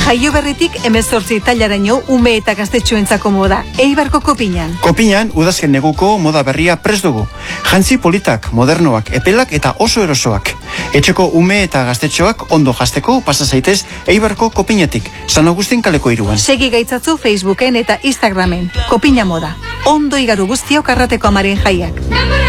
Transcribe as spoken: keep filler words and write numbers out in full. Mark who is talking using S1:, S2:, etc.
S1: Jaio berritik hemezortzi tailaraino ume eta gaztetxoentzako moda. Eibarko Kopinan.
S2: Kopinan, udazken neguko moda berria prest dugu. Jantzi politak, modernoak, epelak eta oso erosoak. Etxeko ume eta gaztetxoak ondo jasteko pasa zaitez Eibarko Kopinatik, San Agustin kaleko iruan.
S1: Segi gaitzatzu Facebooken eta Instagramen. Kopina moda. Ondo igaru guztiok arrateko amaren jaiak.